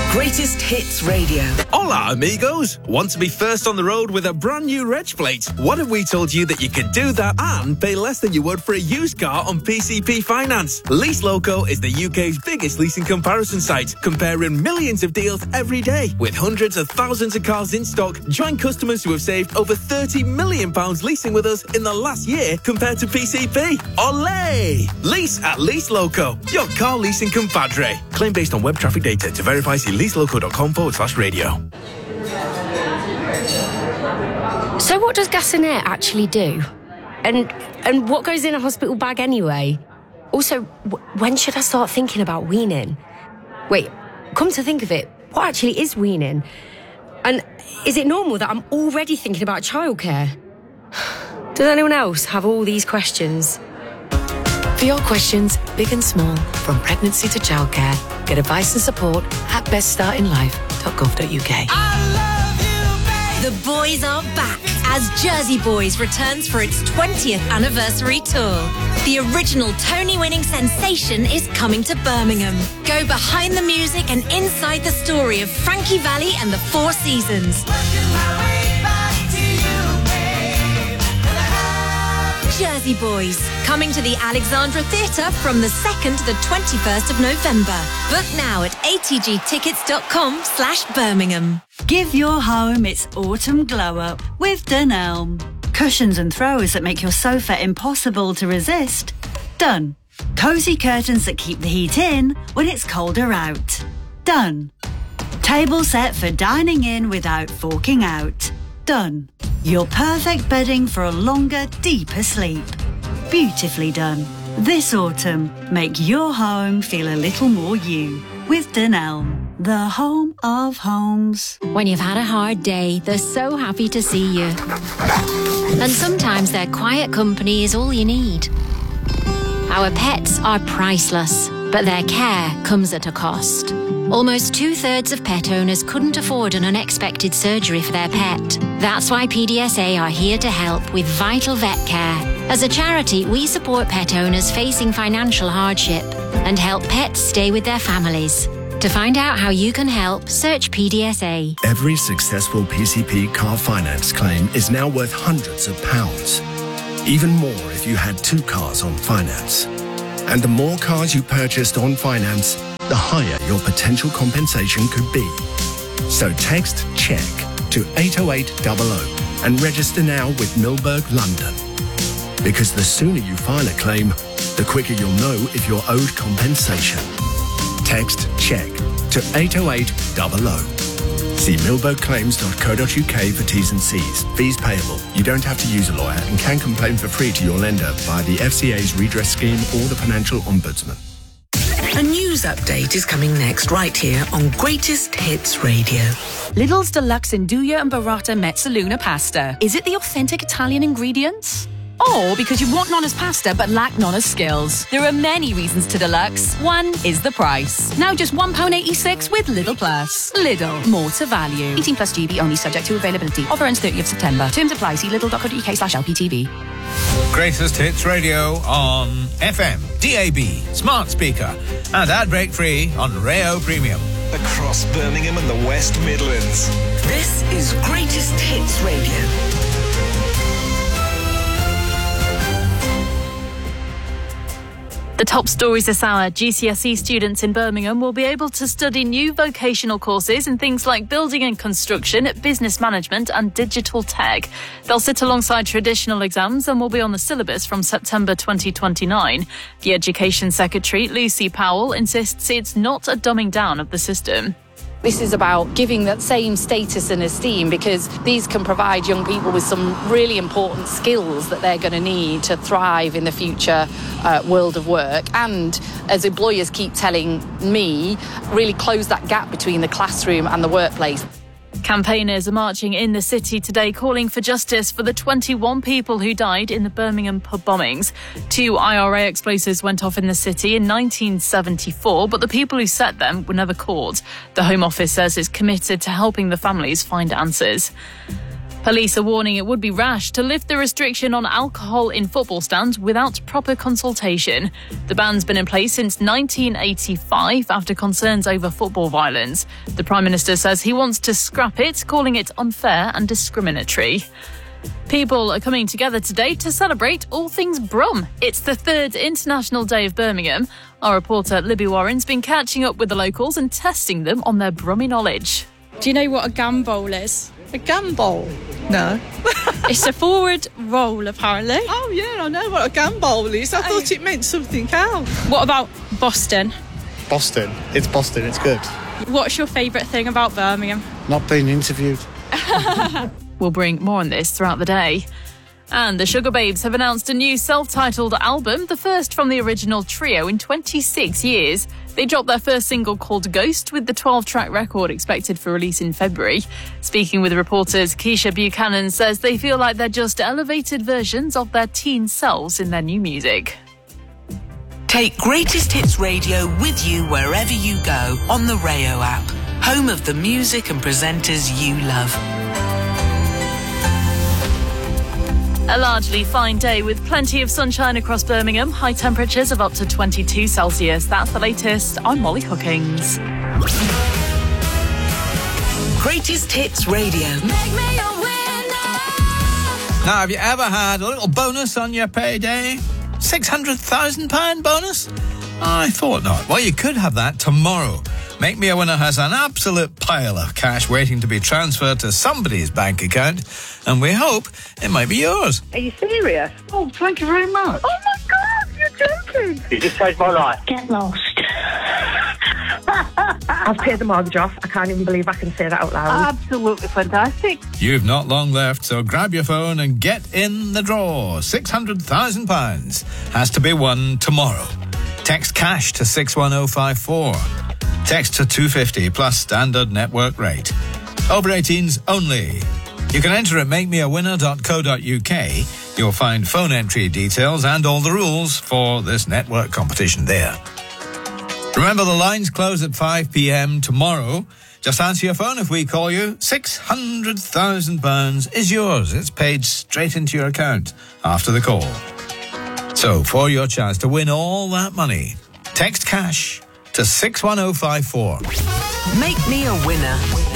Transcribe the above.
Greatest Hits Radio. Hola, amigos. Want to be first on the road with a brand new reg plate? What if we told you that you could do that and pay less than you would for a used car on PCP Finance? Lease Loco is the UK's biggest leasing comparison site, comparing millions of deals every day. With hundreds of thousands of cars in stock, join customers who have saved over £30 million leasing with us in the last year compared to PCP. Olé! Lease at Lease Loco, your car leasing compadre. Claim based on web traffic data. To verify, see leaseloco.com/radio. So what does gas and air actually do? And what goes in a hospital bag anyway? Also, when should I start thinking about weaning? Wait, come to think of it, what actually is weaning? And is it normal that I'm already thinking about childcare? Does anyone else have all these questions? For your questions, big and small, from pregnancy to childcare, get advice and support at beststartinlife.gov.uk. The boys are back as Jersey Boys returns for its 20th anniversary tour. The original Tony-winning sensation is coming to Birmingham. Go behind the music and inside the story of Frankie Valli and the Four Seasons. Jersey Boys, coming to the Alexandra Theatre from the 2nd to the 21st of November. Book now at atgtickets.com/Birmingham. Give your home its autumn glow-up with Dunelm. Cushions and throws that make your sofa impossible to resist. Done. Cosy curtains that keep the heat in when it's colder out. Done. Table set for dining in without forking out. Done. Your perfect bedding for a longer, deeper sleep. Beautifully done. This autumn, make your home feel a little more you with Dunelm, the home of homes. When you've had a hard day, they're so happy to see you. And sometimes their quiet company is all you need. Our pets are priceless, but their care comes at a cost. Almost 2/3 of pet owners couldn't afford an unexpected surgery for their pet. That's why PDSA are here to help with vital vet care. As a charity, we support pet owners facing financial hardship and help pets stay with their families. To find out how you can help, search PDSA. Every successful PCP car finance claim is now worth hundreds of pounds. Even more if you had 2 cars on finance. And the more cars you purchased on finance, the higher your potential compensation could be. So text CHECK to 80800 and register now with Milberg London. Because the sooner you file a claim, the quicker you'll know if you're owed compensation. Text CHECK to 80800. See milbergclaims.co.uk for T's and C's. Fees payable. You don't have to use a lawyer and can complain for free to your lender via the FCA's redress scheme or the Financial Ombudsman. A news update is coming next right here on Greatest Hits Radio. Lidl's Deluxe Nduja and Burrata Mezzaluna pasta. Is it the authentic Italian ingredients? Or because you want Nonna's pasta but lack Nonna's skills? There are many reasons to Deluxe. One is the price. Now just £1.86 with Lidl Plus. Lidl, more to value. 18 plus GB only, subject to availability. Offer ends 30th September. Terms apply. See lidl.co.uk/LPTV. Greatest Hits Radio on FM, DAB, smart speaker and ad break free on Rayo Premium. Across Birmingham and the West Midlands. This is Greatest Hits Radio. The top stories this hour. GCSE students in Birmingham will be able to study new vocational courses in things like building and construction, business management and digital tech. They'll sit alongside traditional exams and will be on the syllabus from September 2029. The Education Secretary, Lucy Powell, insists it's not a dumbing down of the system. This is about giving that same status and esteem because these can provide young people with some really important skills that they're going to need to thrive in the future world of work. And as employers keep telling me, really close that gap between the classroom and the workplace. Campaigners are marching in the city today calling for justice for the 21 people who died in the Birmingham pub bombings. 2 IRA explosives went off in the city in 1974, but the people who set them were never caught. The Home Office says it's committed to helping the families find answers. Police are warning it would be rash to lift the restriction on alcohol in football stands without proper consultation. The ban's been in place since 1985 after concerns over football violence. The Prime Minister says he wants to scrap it, calling it unfair and discriminatory. People are coming together today to celebrate all things Brum. It's the 3rd International Day of Birmingham. Our reporter Libby Warren's been catching up with the locals and testing them on their Brummy knowledge. Do you know what a gambol is? A gambol? No. It's a forward roll, apparently. Oh, yeah, I know what a gambol is. I thought it meant something else. What about Boston? Boston. It's Boston. It's good. What's your favourite thing about Birmingham? Not being interviewed. We'll bring more on this throughout the day. And the Sugar Babes have announced a new self-titled album, the first from the original trio in 26 years. They dropped their first single called Ghost, with the 12-track record expected for release in February. Speaking with reporters, Keisha Buchanan says they feel like they're just elevated versions of their teen selves in their new music. Take Greatest Hits Radio with you wherever you go on the Rayo app, home of the music and presenters you love. A largely fine day with plenty of sunshine across Birmingham. High temperatures of up to 22 Celsius. That's the latest. I'm Molly Hookings. Greatest Hits Radio. Now, have you ever had a little bonus on your payday? £600,000 bonus? I thought not. Well, you could have that tomorrow. Make Me a Winner has an absolute pile of cash waiting to be transferred to somebody's bank account, and we hope it might be yours. Are you serious? Oh, thank you very much. Oh my God, you're joking. You just saved my life. Get lost. I've paid the mortgage off. I can't even believe I can say that out loud. Absolutely fantastic. You've not long left, so grab your phone and get in the draw. £600,000 has to be won tomorrow. Text cash to 61054. Text to 250 plus standard network rate. Over 18s only. You can enter at makemeawinner.co.uk. You'll find phone entry details and all the rules for this network competition there. Remember, the lines close at 5 p.m. tomorrow. Just answer your phone if we call you. £600,000 is yours. It's paid straight into your account after the call. So, for your chance to win all that money, text cash to 61054. Make Me a Winner.